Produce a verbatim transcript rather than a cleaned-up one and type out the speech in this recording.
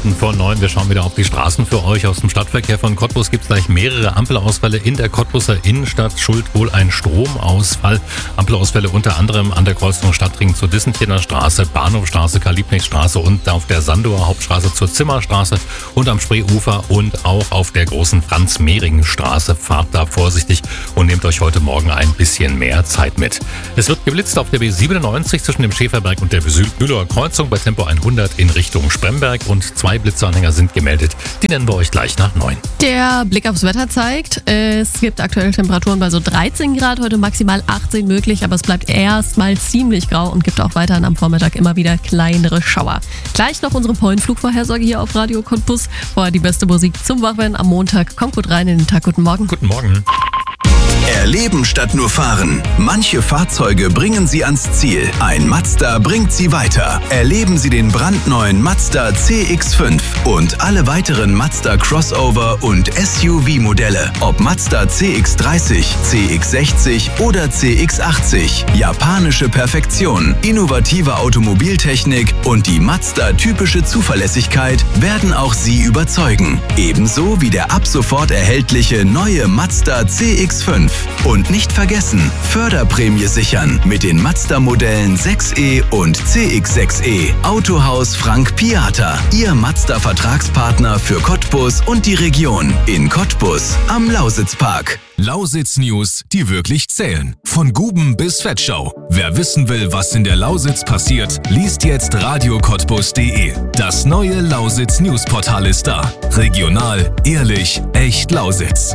Minuten vor neun. Wir schauen wieder auf die Straßen für euch. Aus dem Stadtverkehr von Cottbus gibt es gleich mehrere Ampelausfälle in der Cottbuser Innenstadt. Schuld wohl ein Stromausfall. Ampelausfälle unter anderem an der Kreuzung Stadtring zur Dissenthjener Straße, Bahnhofstraße, Karl-Liebknecht-Straße und auf der Sandower Hauptstraße zur Zimmerstraße und am Spreeufer und auch auf der großen Franz-Mehring-Straße. Fahrt da vorsichtig und nehmt euch heute Morgen ein bisschen mehr Zeit mit. Es wird geblitzt auf der B siebenundneunzig zwischen dem Schäferberg und der Südmühler Kreuzung bei Tempo hundert in Richtung Spremberg und zwei Blitzanhänger sind gemeldet. Die nennen wir euch gleich nach neun. Der Blick aufs Wetter zeigt, es gibt aktuelle Temperaturen bei so dreizehn Grad, heute maximal achtzehn möglich, aber es bleibt erstmal ziemlich grau und gibt auch weiterhin am Vormittag immer wieder kleinere Schauer. Gleich noch unsere Point-Flugvorhersage hier auf Radio Cottbus. Vorher die beste Musik zum Wachwerden am Montag. Kommt gut rein in den Tag. Guten Morgen. Guten Morgen. Erleben statt nur fahren. Manche Fahrzeuge bringen Sie ans Ziel. Ein Mazda bringt Sie weiter. Erleben Sie den brandneuen Mazda C X fünf und alle weiteren Mazda Crossover und S U V-Modelle. Ob Mazda C X dreißig, C X sechzig oder C X achtzig. Japanische Perfektion, innovative Automobiltechnik und die Mazda-typische Zuverlässigkeit werden auch Sie überzeugen. Ebenso wie der ab sofort erhältliche neue Mazda C X fünf. Und nicht vergessen, Förderprämie sichern mit den Mazda-Modellen sechs E und C X sechs E. Autohaus Frank Piata, Ihr Mazda-Vertragspartner für Cottbus und die Region. In Cottbus am Lausitzpark. Lausitz News, die wirklich zählen. Von Guben bis Vetschau. Wer wissen will, was in der Lausitz passiert, liest jetzt radio cottbus punkt de. Das neue Lausitz News Portal ist da. Regional, ehrlich, echt Lausitz.